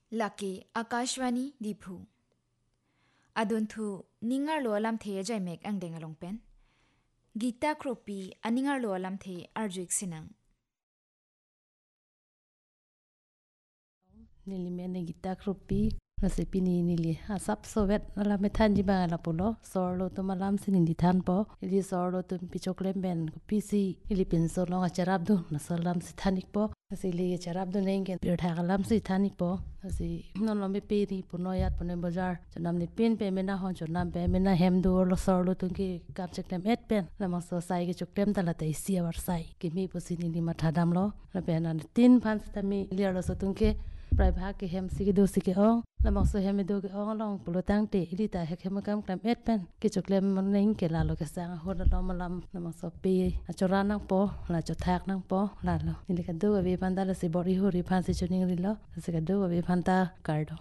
Lucky Akashwani Diphu Aduntu ningar lo lam the jai mek ang deng along pen Gita Kropi aningar lo lam the arjuik sinang Nili mene Gita Kropi resipi ni nili asap sovet nala methan jiba la polo sorlo to malam sinin di than po ili sorlo to pichoklem ben pisi ili pinso lo charab do na salam si thanik po asili charab do nenge bir tha kalam si thanik po asi non lo me peri po no yat po ne bazar chanam ni pin pe mena hon chanam pe mena hem do lo sorlo to ki kap cheklem et pen la ma so sai ki choklem tala tai si war sai ki mi po sinin li mathadam lo la pe na tin phan stami li lo so tunke prai bha ke hem si do si ke ong la mak so hem do ke ong long pulo tang te ili ta hek hem kam klam et pen ke choklem man ning ke la lo ke sang ho la malam la mak so pe a chora nang po la cho thak nang po la lo ni ka do we pan da la si bori ho ri phan si chuning ri lo si ka do we pan ta kar do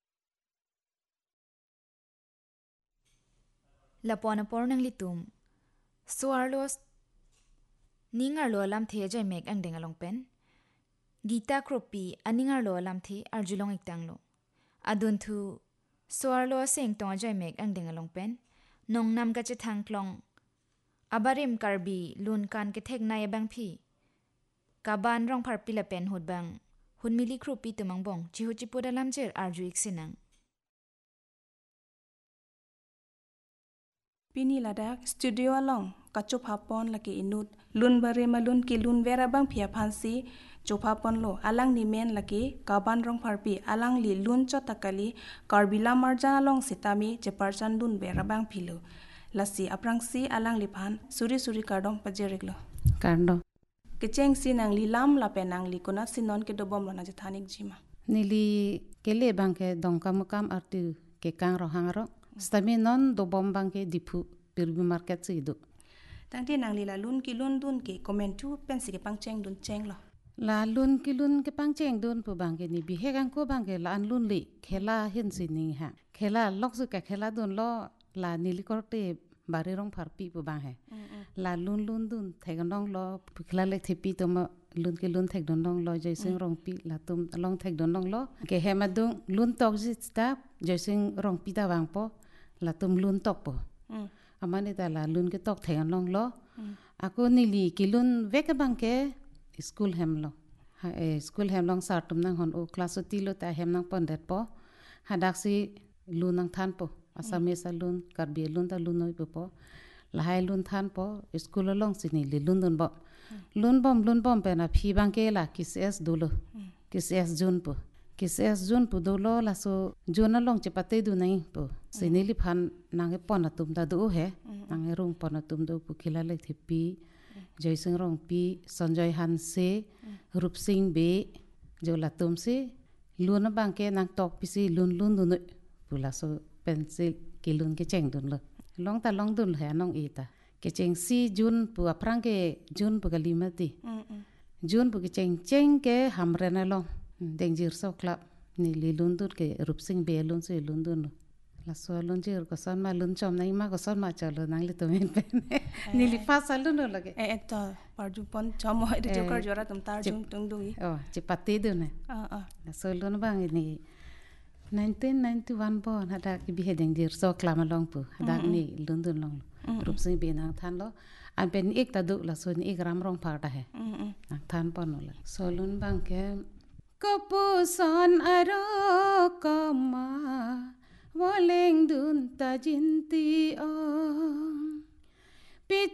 La pona pornang litum Suarlos ningar lo lam the jai mek ang deng along pen Gita Kropi aningar lo lam the arjulong iktang lo Aduntu Suarlo seng tong jai mek ang deng along pen Nong nam ka che thang klong Abarim karbi lun kan ke thek na yabang phi Kaban rong phar pila pen hot bang Hun mili Kropi tumang bong chihu chipu da lam cher arjuik sinang Pini ladak studio along kachup hapon laki inut lun bare malun ki lun vera bang phia phansi chup hapon lo alang ni men laki kaban rong pharpi alang li lun cho takali karbila marjan along sitami cheparchan lun vera bang philo lasi aprangsi alang li phan suri kardom pajeriklo kardo kecheng sinang li lam la penang li kuna sinon ke dobom lona jethanik jima nili kele bang ke dongkam kam artu ke kang ro hang ro stami non do bombang ke dipu pirbi market si do tangti nang li la lun ki lun dun ke comment tu pensi ke pangcheng dun cheng lo la lun ki lun ke pangcheng dun pu bang ke ni bi he gang ko bang ke la an lun li khela hin si ni ha khela lok su ka khela dun lo la nili korte bari rong phar pi pu bang he la lun dun theg nong lo khela le thepi to ma lun ke lun theg don nong lo jaising rong pi la tum long theg don nong lo ke he ma dung lun tok ji sta jaising rong pi ta bang po la tum lun tok po amani ta la lun ke tok theg nong lo ako nili ki lun vek bang ke school hem lo school hem long sar tum nang hon o class ti lo ta hem nang pon det po hadak si lun nang than po asame sa lun karbi lun ta lun noi po la hai lun than po school long si ni li lun bo lun bom pe na phi bang ke la kis es dulo kis es jun po do lo la so jun long che pate du nai po si ni li phan nang e pon tum da du he nang e rung pon tum do pu khila le thipi jaising rong pi sanjoy han se rup sing be jo la tum se lun bang ke nang tok pi si lun du no pu la so pencil ki lun ke cheng dun lo long ta long dun he nong ita ke cheng si jun pu aprang ke jun pu ga limati jun pu ke cheng ke hamre na long dengjir so klap ni li lun dun ke rup sing be lun se lun dun la so lun jir ko son ma lun chom nai ma ko son ma chalo nang li to men pen ni li fa sa lun lo ke ta parju pon chom ho de jokar jora tum tar jung tung dui chi pati du ne la so lun bang ni 1991 bon hada ki bi hedeng dir so klama long pu hada ni lun dun long rup sing be nang than lo an pen ek ta du la so ni ek ram rong par ta he nang than pon lo so lun bang ke kopu son aro kama woleng dun ta jinti o